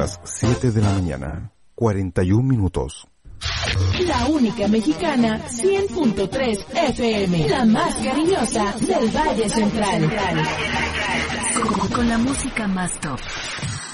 las 7 de la mañana, 41 minutos. La única mexicana, 100.3 FM, la más cariñosa del Valle Central. Con la música más top.